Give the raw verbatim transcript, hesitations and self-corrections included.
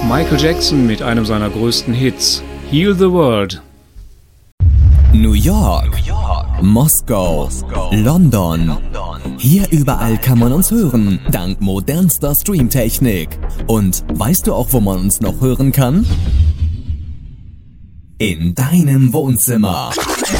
Michael Jackson mit einem seiner größten Hits, Heal the World. New York, New York. Moskau, Moskau. London. London. Hier überall kann man uns hören, dank modernster Streamtechnik. Und weißt du auch, wo man uns noch hören kann? In deinem Wohnzimmer.